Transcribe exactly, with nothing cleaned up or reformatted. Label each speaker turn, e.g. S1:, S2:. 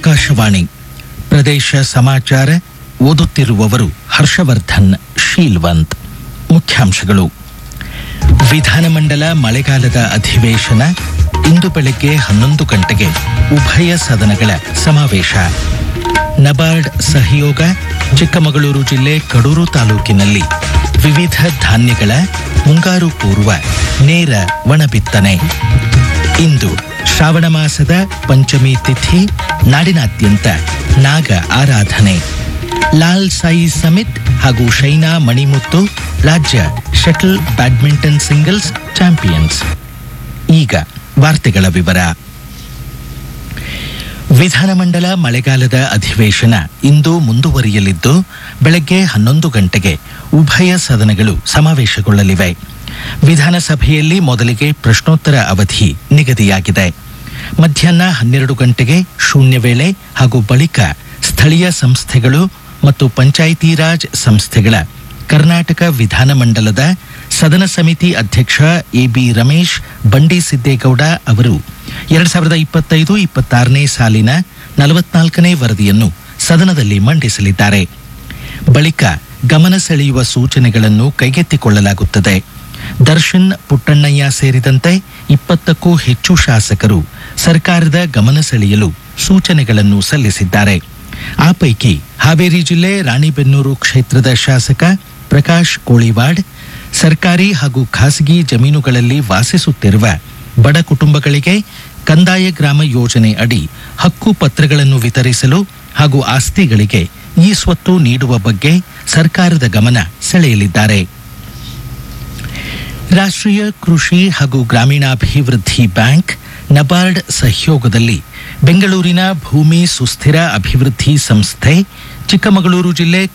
S1: ಆಕಾಶವಾಣಿ ಪ್ರದೇಶ ಸಮಾಚಾರ ಓದುತ್ತಿರುವವರು ಹರ್ಷವರ್ಧನ್ ಶೀಲ್ವಂತ್. ಮುಖ್ಯಾಂಶಗಳು. ವಿಧಾನಮಂಡಲ ಮಳೆಗಾಲದ ಅಧಿವೇಶನ ಇಂದು ಬೆಳಗ್ಗೆ ಹನ್ನೊಂದು ಗಂಟೆಗೆ ಉಭಯ ಸದನಗಳ ಸಮಾವೇಶ. ನಬಾರ್ಡ್ ಸಹಯೋಗ ಚಿಕ್ಕಮಗಳೂರು ಜಿಲ್ಲೆ ಕಡೂರು ತಾಲೂಕಿನಲ್ಲಿ ವಿವಿಧ ಧಾನ್ಯಗಳ ಮುಂಗಾರು ಪೂರ್ವ ನೇರ ಒಣಬಿತ್ತನೆ. ಇಂದು ಶ್ರಾವಣ ಮಾಸದ ಪಂಚಮಿ ತಿಥಿ, ನಾಡಿನಾದ್ಯಂತ ನಾಗ ಆರಾಧನೆ. ಲಾಲ್ ಸಾಯಿ ಸಮಿತ್ ಹಾಗೂ ಶೈನಾ ಮಣಿಮುತ್ತು ರಾಜ್ಯ ಶಟಲ್ ಬ್ಯಾಡ್ಮಿಂಟನ್ ಸಿಂಗಲ್ಸ್ ಚಾಂಪಿಯನ್ಸ್. ಈಗ ವಾರ್ತೆಗಳ ವಿವರ. ವಿಧಾನಮಂಡಲ ಮಳೆಗಾಲದ ಅಧಿವೇಶನ ಇಂದು ಮುಂದುವರಿಯಲಿದ್ದು ಬೆಳಗ್ಗೆ ಹನ್ನೊಂದು ಗಂಟೆಗೆ ಉಭಯ ಸದನಗಳು ಸಮಾವೇಶಗೊಳ್ಳಲಿವೆ. ವಿಧಾನಸಭೆಯಲ್ಲಿ ಮೊದಲಿಗೆ ಪ್ರಶ್ನೋತ್ತರ ಅವಧಿ ನಿಗದಿಯಾಗಿದೆ. ಮಧ್ಯಾಹ್ನ ಹನ್ನೆರಡು ಗಂಟೆಗೆ ಶೂನ್ಯ ವೇಳೆ ಹಾಗೂ ಬಳಿಕ ಸ್ಥಳೀಯ ಸಂಸ್ಥೆಗಳು ಮತ್ತು ಪಂಚಾಯಿತಿ ರಾಜ್ ಸಂಸ್ಥೆಗಳ ಕರ್ನಾಟಕ ವಿಧಾನಮಂಡಲದ ಸದನ ಸಮಿತಿ ಅಧ್ಯಕ್ಷ ಎಬಿ ರಮೇಶ್ ಬಂಡಿ ಸಿದ್ದೇಗೌಡ ಅವರು ಎರಡ್ ಸಾವಿರದ ಇಪ್ಪತ್ತೈದು ಇಪ್ಪತ್ತಾರನೇ ಸಾಲಿನ ನಲವತ್ನಾಲ್ಕನೇ ವರದಿಯನ್ನು ಸದನದಲ್ಲಿ ಮಂಡಿಸಲಿದ್ದಾರೆ. ಬಳಿಕ ಗಮನ ಸೆಳೆಯುವ ಸೂಚನೆಗಳನ್ನು ಕೈಗೆತ್ತಿಕೊಳ್ಳಲಾಗುತ್ತದೆ. ದರ್ಶನ್ ಪುಟ್ಟಣ್ಣಯ್ಯ ಸೇರಿದಂತೆ ಇಪ್ಪತ್ತಕ್ಕೂ ಹೆಚ್ಚು ಶಾಸಕರು ಸರ್ಕಾರದ ಗಮನ ಸೆಳೆಯಲು ಸೂಚನೆಗಳನ್ನು ಸಲ್ಲಿಸಿದ್ದಾರೆ. ಆ ಪೈಕಿ ಹಾವೇರಿ ಜಿಲ್ಲೆ ರಾಣಿಬೆನ್ನೂರು ಕ್ಷೇತ್ರದ ಶಾಸಕ ಪ್ರಕಾಶ್ ಕೋಳಿವಾಡ್ ಸರ್ಕಾರಿ ಹಾಗೂ ಖಾಸಗಿ ಜಮೀನುಗಳಲ್ಲಿ ವಾಸಿಸುತ್ತಿರುವ ಬಡ ಕುಟುಂಬಗಳಿಗೆ ಕಂದಾಯ ಗ್ರಾಮ ಯೋಜನೆ ಅಡಿ ಹಕ್ಕು ಪತ್ರಗಳನ್ನು ವಿತರಿಸಲು ಹಾಗೂ ಆಸ್ತಿಗಳಿಗೆ ಈ ಸ್ವತ್ತು ನೀಡುವ ಬಗ್ಗೆ ಸರ್ಕಾರದ ಗಮನ ಸೆಳೆಯಲಿದ್ದಾರೆ. ರಾಷ್ಟ್ರೀಯ ಕೃಷಿ ಹಾಗೂ ಗ್ರಾಮೀಣಾಭಿವೃದ್ಧಿ ಬ್ಯಾಂಕ್ ನಬಾರ್ಡ್ ಸಹಯೋಗದಲ್ಲಿ ಬೆಂಗಳೂರಿನ ಭೂಮಿ ಸುಸ್ಥಿರ ಅಭಿವೃದ್ಧಿ ಸಂಸ್ಥೆ ಚಿಕ್ಕಮಗಳೂರು ಜಿಲ್ಲೆ